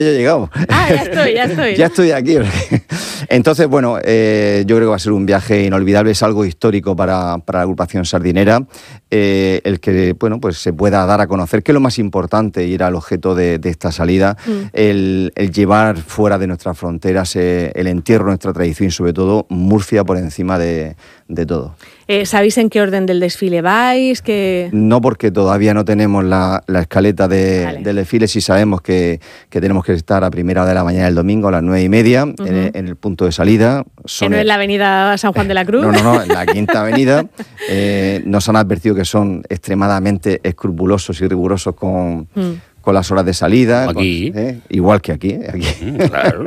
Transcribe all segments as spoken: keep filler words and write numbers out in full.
Ya he llegado. Ah, ya estoy, ya estoy. Ya estoy aquí. Entonces, bueno, eh, yo creo que va a ser un viaje inolvidable, es algo histórico para, para la agrupación sardinera, eh, el que, bueno, pues se pueda dar a conocer, que es lo más importante, y era el objeto de, de esta salida, mm. el, el llevar fuera de nuestras fronteras eh, el entierro, nuestra tradición y sobre todo Murcia por encima de, de todo. Eh, ¿Sabéis en qué orden del desfile vais? ¿Qué... No, porque todavía no tenemos la, la escaleta de, vale. del desfile. Sí sabemos que, que tenemos que estar a primera hora de la mañana del domingo, a las nueve y media, uh-huh. en, en el punto de salida. Son ¿Que no es la avenida San Juan de la Cruz? No, no, no, en la quinta avenida. Eh, nos han advertido que son extremadamente escrupulosos y rigurosos con... Mm. con las horas de salida, aquí. Con, ¿eh? igual que aquí. aquí. Mm, claro.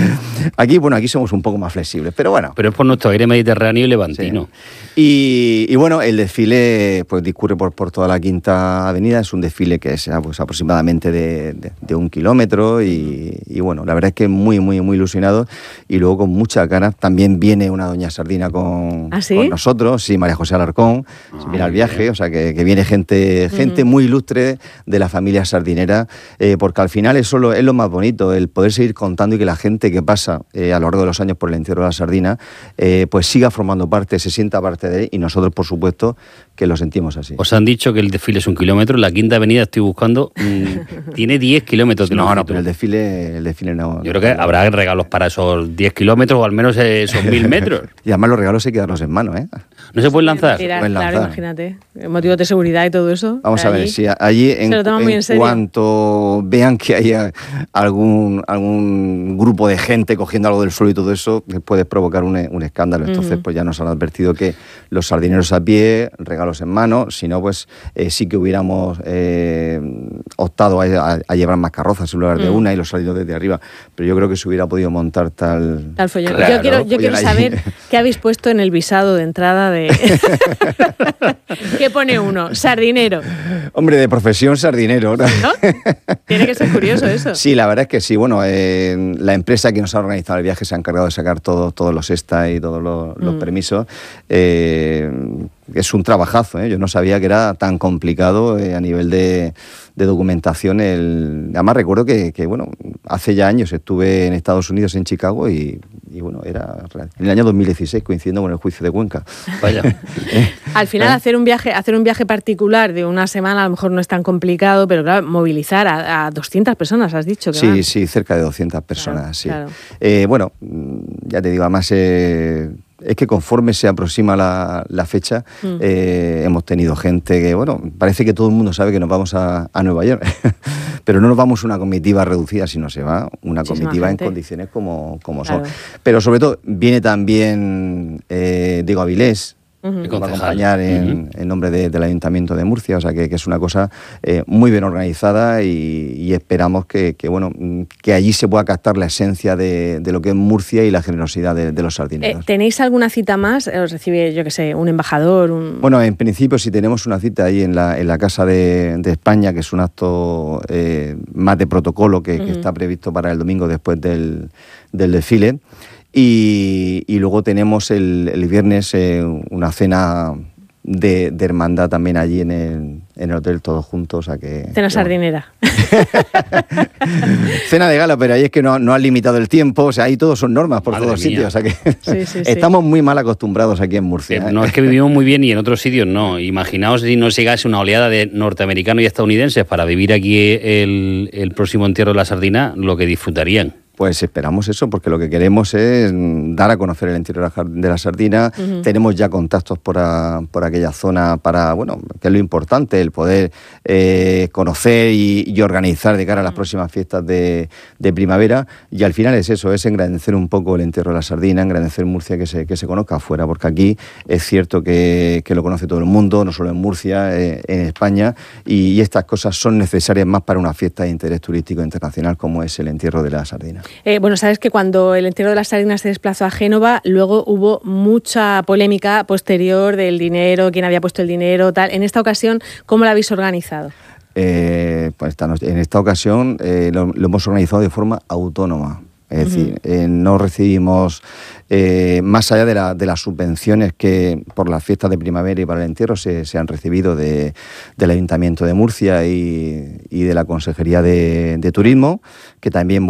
Aquí, bueno, aquí somos un poco más flexibles, pero bueno. Pero es por nuestro aire mediterráneo y levantino. Sí. Y, y bueno, el desfile pues discurre por, por toda la Quinta Avenida, es un desfile que es pues, aproximadamente de, de, de un kilómetro y, y bueno, la verdad es que muy, muy, muy ilusionado y luego con muchas ganas. También viene una doña sardina con, ¿Ah, sí? con nosotros, sí, María José Alarcón, ah, viene al viaje, bien. O sea que, que viene gente, gente uh-huh. muy ilustre de la familia sardinera. Eh, porque al final eso lo, es lo más bonito, el poder seguir contando y que la gente que pasa eh, a lo largo de los años por el entierro de la sardina eh, pues siga formando parte, se sienta parte de él y nosotros por supuesto que lo sentimos así. Os han dicho que el desfile es un kilómetro, la Quinta Avenida estoy buscando, mmm, tiene diez kilómetros de no, longitud. No, pero el desfile, el desfile no... Yo creo que no, habrá regalos para esos diez kilómetros o al menos esos mil metros. Y además los regalos hay que darlos en mano, ¿eh? ¿No se pueden lanzar? Tirar, pueden claro, lanzar. Imagínate, motivos de seguridad y todo eso. Vamos a ver, allí, si allí en, en, en cuanto vean que haya algún, algún grupo de gente cogiendo algo del suelo y todo eso, puede provocar un, un escándalo. Entonces, uh-huh. pues ya nos han advertido que los sardineros a pie, regalos en mano, si no, pues eh, sí que hubiéramos eh, optado a, a, a llevar más carrozas en lugar de uh-huh. una y los sardineros desde arriba. Pero yo creo que se hubiera podido montar tal... Tal follón. Claro, yo quiero, yo quiero saber qué habéis puesto en el visado de entrada de... ¿Qué pone uno? Sardinero. Hombre, de profesión sardinero, ¿no? ¿No? Tiene que ser curioso eso. Sí, la verdad es que sí. Bueno, eh, la empresa que nos ha organizado el viaje se ha encargado de sacar todo, todos los ESTA y todos los, los mm. permisos. Eh, es un trabajazo, ¿eh? Yo no sabía que era tan complicado eh, a nivel de, de documentación. El... Además recuerdo que, que, bueno, hace ya años estuve en Estados Unidos, en Chicago, y, y bueno, era en el año dos mil dieciséis, coincidiendo con el juicio de Cuenca. Vaya. ¿Eh? Al final, ¿Eh? hacer un viaje hacer un viaje particular de una semana a lo mejor no es tan complicado, pero claro, movilizar a, a doscientas personas, has dicho. Que sí, van. sí, cerca de doscientas personas, claro, sí. Claro. Eh, bueno, ya te digo, además... Eh, es que conforme se aproxima la, la fecha, mm. eh, hemos tenido gente que, bueno, parece que todo el mundo sabe que nos vamos a, a Nueva York, pero no nos vamos una comitiva reducida, sino se va una Muchísima comitiva gente. En condiciones como, como claro. son. Pero sobre todo viene también eh, Diego Avilés, Uh-huh. que va a acompañar en, uh-huh. en nombre de, del Ayuntamiento de Murcia, o sea que, que es una cosa eh, muy bien organizada y, y esperamos que, que bueno que allí se pueda captar la esencia de, de lo que es Murcia y la generosidad de, de los sardineros. Eh, ¿Tenéis alguna cita más? ¿Os recibe, yo qué sé, un embajador? Un... Bueno, en principio sí tenemos una cita ahí en la, en la Casa de, de España, que es un acto eh, más de protocolo que, uh-huh. que está previsto para el domingo después del, del desfile. Y, y luego tenemos el, el viernes eh, una cena de, de hermandad también allí en el, en el hotel, todos juntos. O sea que, cena que, sardinera. Bueno. Cena de gala, pero ahí es que no, no han limitado el tiempo, o sea, ahí todos son normas por Madre todos mía. Sitios. O sea que sí, sí, estamos sí. muy mal acostumbrados aquí en Murcia. Eh, no, es que vivimos muy bien y en otros sitios no. Imaginaos si nos llegase una oleada de norteamericanos y estadounidenses para vivir aquí el, el próximo entierro de la sardina, lo que disfrutarían. Pues esperamos eso, porque lo que queremos es dar a conocer el entierro de la sardina. Uh-huh. Tenemos ya contactos por, a, por aquella zona para, bueno, que es lo importante, el poder eh, conocer y, y organizar de cara a las uh-huh. próximas fiestas de, de primavera. Y al final es eso, es engrandecer un poco el entierro de la sardina, engrandecer Murcia, que se, que se conozca afuera, porque aquí es cierto que, que lo conoce todo el mundo, no solo en Murcia, eh, en España, y, y estas cosas son necesarias más para una fiesta de interés turístico internacional como es el entierro de la sardina. Eh, bueno, sabes que cuando el entierro de las sardinas se desplazó a Génova, luego hubo mucha polémica posterior del dinero, quién había puesto el dinero, tal. En esta ocasión, ¿cómo lo habéis organizado? Eh, pues esta, en esta ocasión eh, lo, lo hemos organizado de forma autónoma. Es decir, eh, no recibimos, eh, más allá de, la, de las subvenciones que por las fiestas de primavera y para el entierro se, se han recibido de, del Ayuntamiento de Murcia y, y de la Consejería de, de Turismo, que también